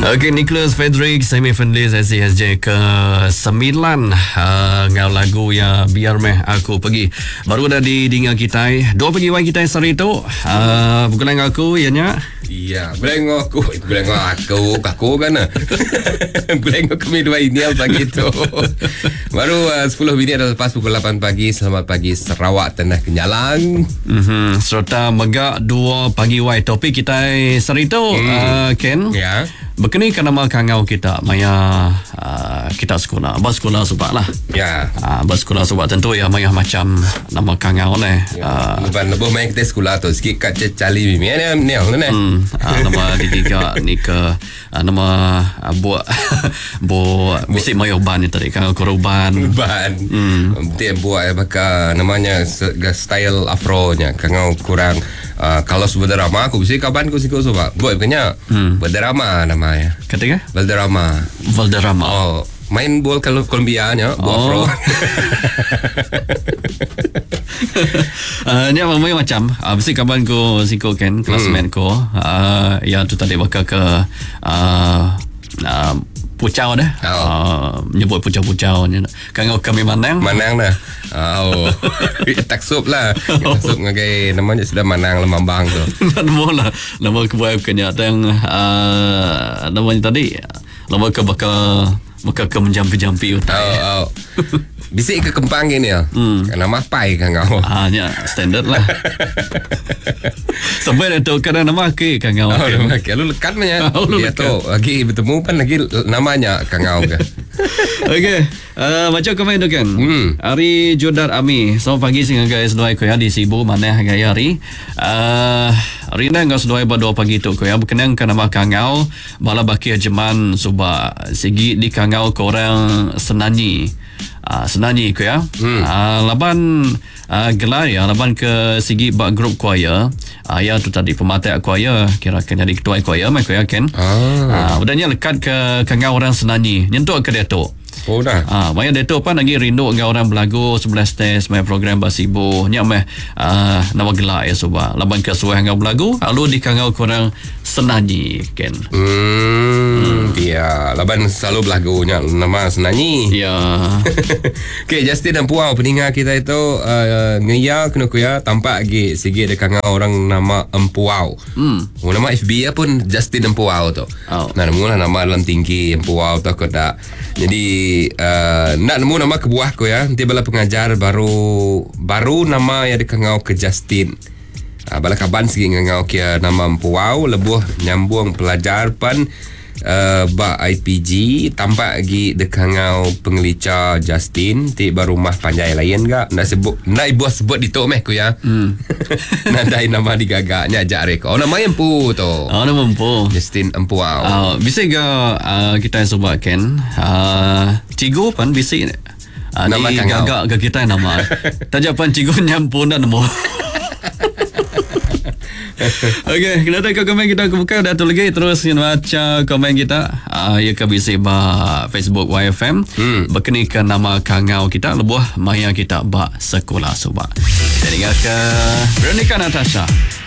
Okey, Nicholas Frederick semi-finalist SCSJ ke-9 ngau lagu ya Biar Meh Aku Pergi. Baru dah didengar kita. Dua pegawai kita hari tu bukan aku ianya. Iya, belengok aku kan. Belengok kami dua ini pagi tu. Baru 10 minit lepas pukul 8 pagi. Selamat pagi Sarawak Tanah Kenyalang. Serta megak dua pegawai topik kita hari tu Ken. Ya. Berkenaan ke nama kangau kita maya kita sekolah sekolah sebab lah Ya. Bersekolah sebab tentu ya maya macam nama kangau ni Lepas lebih main kita sekolah tu sikit kat cecali mimi ni nama digiga ni ke nama buat mesti maya ban ni tadi kangau korban dia buat bakal namanya style afro nya kangau kurang kalau berdrama aku bisa kapan aku sikit sebab buat punya berdrama namanya ketika Valderrama oh main bola kalau Colombia nya bola afro ni apa macam mesti kapan ko siko kan classmate ko ya tu tadi bakal ke pucau dah menyebut pucau-pucau ni kan kami manang dah taksub lah taksub ngagai namanya sudah manang lemambang tu nama kebuai kenyataan namanya tadi nama ke bakal ke menjampi-jampi utai bisik ke kempang gini ya nama pai kan kau nya standard lah sampai dah tu kadang nama ke kan kau lu lekat punya dia tu lagi bertemu kan lagi namanya kan kau ke okey macam komen tu kan hari Jodar Ami selamat pagi singa guys doai ko ya di Sibu mana gaya hari Rina ngau sedoi ba 2 pagi tu ko ya berkenaan kan nama kangau bala baki jeman suba sigi di kangau korang senanyi ko ya laban gelar ya laban ke sigi bak grup choir ya tu tadi pematai choir kira kan jadi ketua choir mai ko ya kan udahnya lekat ke kangau orang senanyi nyentuk ke dia tu maya deto pan lagi rindu dengan orang belagu 11 test main program basibo nya meh nama gelak ya suba laban ke suai dengan belagu lalu di kangau korang senanyi kan dia laban selalu belagunya nama senanyi ya okey Justin dan Puau pendengar kita itu ngeya kena kuya tampak lagi sigi ada kangau orang nama Empuau nama FB pun Justin Empuau tu nah mula nama dalam tinggi Empuau tu kau tak jadi nak nemu nama kebuah ko ya nanti bala pengajar baru nama yang dikangau ke Justin bala kaban segi ngangau kia nama Empuau lebuh nyambung pelajar pan ba IPG tampak lagi dekangau pengelica Justin ti barumah panjai lain gak nak sebut nak ibu sebut di tok meh ko ya nadai nama digagaknya ajak reko nama Empu tu nama Empu Justin Empuau bisa ke kita sebut kan cigo pan bisa nama ni gagak ke kita nama tajapan cigo nyampun dan nama okey, kita tengok komen kita buka dah tu lagi terus baca komen kita ya ke bisi ba Facebook YFM berkenaan ke nama kangau kita lebuh maya kita ba sekolah subak. Kita dengar ke Veronica Natasha.